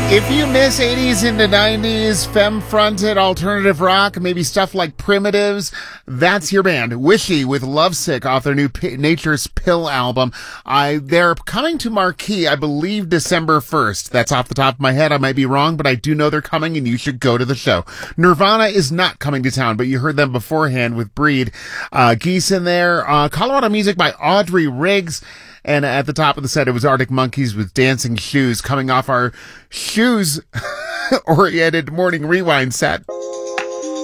If you miss 80s into 90s, femme-fronted alternative rock, maybe stuff like Primitives, that's your band. Wishy with Lovesick off their new Nature's Pill album. They're coming to Marquee, I believe, December 1st. That's off the top of my head. I might be wrong, but I do know they're coming and you should go to the show. Nirvana is not coming to town, but you heard them beforehand with Breed. Geese in there. Colorado music by Audrey Riggs. And at the top of the set, it was Arctic Monkeys with Dancing Shoes, coming off our shoes-oriented morning rewind set.